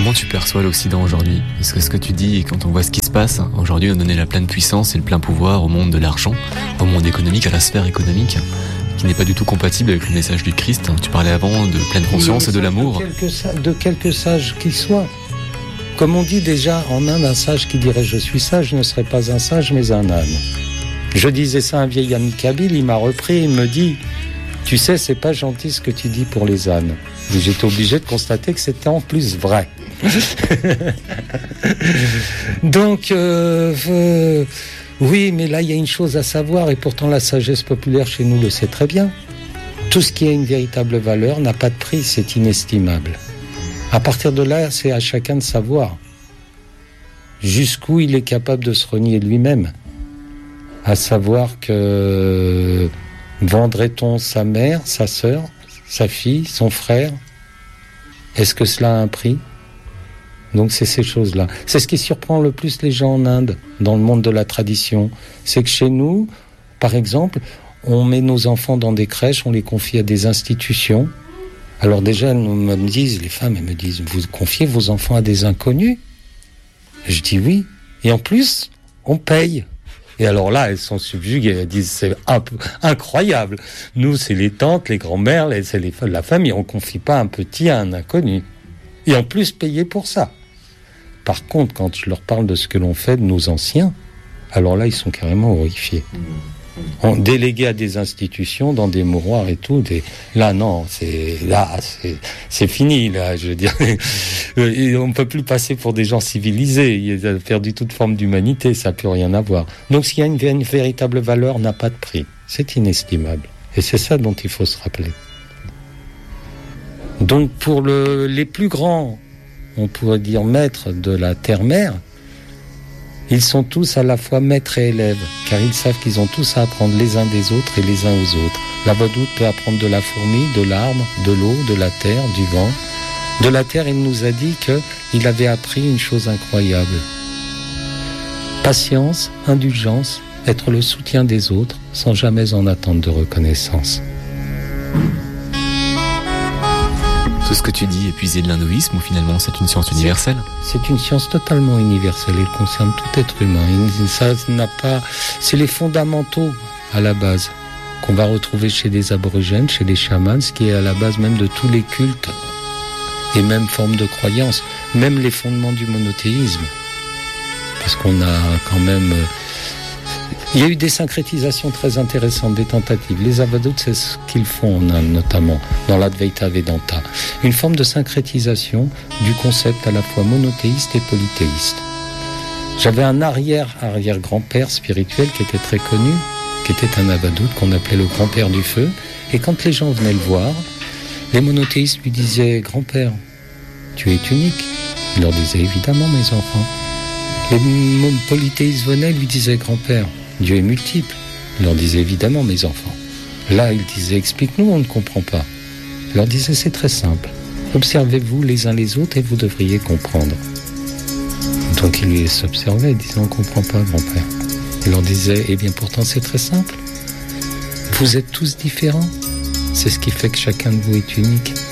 Comment tu perçois l'Occident aujourd'hui ? Est-ce que ce que tu dis, quand on voit ce qui se passe, aujourd'hui on a donné la pleine puissance et le plein pouvoir au monde de l'argent, au monde économique, à la sphère économique, qui n'est pas du tout compatible avec le message du Christ. Tu parlais avant de pleine conscience et de l'amour. De quelque sage qu'il soit. Comme on dit déjà en Inde, un sage qui dirait « je suis sage » ne serait pas un sage mais un âne. Je disais ça à un vieil ami kabyle, il m'a repris, il me dit « tu sais, c'est pas gentil ce que tu dis pour les ânes ». J'étais obligé de constater que c'était en plus vrai. Donc, oui, mais là, il y a une chose à savoir, et pourtant la sagesse populaire chez nous le sait très bien. Tout ce qui a une véritable valeur n'a pas de prix, c'est inestimable. À partir de là, c'est à chacun de savoir jusqu'où il est capable de se renier lui-même. À savoir que vendrait-on sa mère, sa sœur, sa fille, son frère ? Est-ce que cela a un prix ? Donc c'est ces choses-là. C'est ce qui surprend le plus les gens en Inde, dans le monde de la tradition. C'est que chez nous, par exemple, on met nos enfants dans des crèches, on les confie à des institutions. Alors déjà, elles me disent, les femmes, elles me disent, vous confiez vos enfants à des inconnus ? Je dis oui. Et en plus, on paye. Et alors là, elles sont subjuguées, elles disent c'est un peu incroyable. Nous, c'est les tantes, les grands-mères, c'est la famille, on confie pas un petit à un inconnu. Et en plus, payer pour ça. Par contre, quand je leur parle de ce que l'on fait de nos anciens, alors là, ils sont carrément horrifiés. On délégué à des institutions, dans des mouroirs et tout. Là, non, c'est fini, là, je veux dire. On ne peut plus passer pour des gens civilisés. Ils ont perdu toute forme d'humanité, ça n'a plus rien à voir. Donc, s'il y a une véritable valeur, n'a pas de prix. C'est inestimable. Et c'est ça dont il faut se rappeler. Donc, pour les plus grands, on pourrait dire maîtres de la terre-mère, ils sont tous à la fois maîtres et élèves, car ils savent qu'ils ont tous à apprendre les uns des autres et les uns aux autres. L'avadoute peut apprendre de la fourmi, de l'arbre, de l'eau, de la terre, du vent. De la terre, il nous a dit qu'il avait appris une chose incroyable. Patience, indulgence, être le soutien des autres, sans jamais en attendre de reconnaissance. Tout ce que tu dis est puisé de l'hindouisme ou finalement c'est une science universelle ? C'est une science totalement universelle, elle concerne tout être humain. C'est les fondamentaux à la base qu'on va retrouver chez les aborigènes, chez les chamans, ce qui est à la base même de tous les cultes et même formes de croyances, même les fondements du monothéisme. Parce qu'on a quand même... Il y a eu des syncrétisations très intéressantes, des tentatives. Les avadoutes, c'est ce qu'ils font en Inde, notamment, dans l'Advaita Vedanta. Une forme de syncrétisation du concept à la fois monothéiste et polythéiste. J'avais un arrière-grand-père spirituel qui était très connu, qui était un avadoute qu'on appelait le grand-père du feu. Et quand les gens venaient le voir, les monothéistes lui disaient « Grand-père, tu es unique ». Il leur disait « Évidemment, mes enfants ». Les polythéistes venaient et lui disaient « Grand-père, Dieu est multiple ». Il leur disait « Évidemment, mes enfants ». Là, il disait « Explique-nous, on ne comprend pas ». Il leur disait « C'est très simple. Observez-vous les uns les autres et vous devriez comprendre ». Donc il lui s'observait, il disait « On ne comprend pas, grand-père ». Il leur disait « Eh bien, pourtant, c'est très simple. Vous êtes tous différents. C'est ce qui fait que chacun de vous est unique.